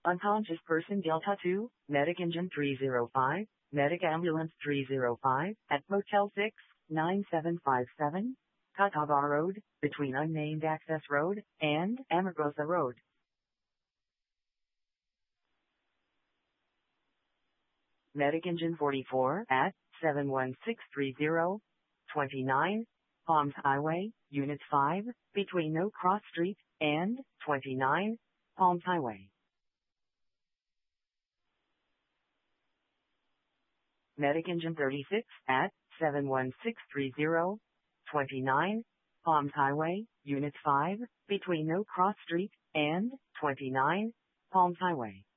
Unconscious person Delta 2, Medic Engine 305, Medic Ambulance 305, at Motel 6, 9757, Catawba Road, between Unnamed Access Road and Amargosa Road. Medic Engine 44 at 71630, 29, Palms Highway, Unit 5, between No Cross Street and 29, Palms Highway. Medic Engine 36 at 71630, 29, Palms Highway, Unit 5, between No Cross Street and 29, Palms Highway.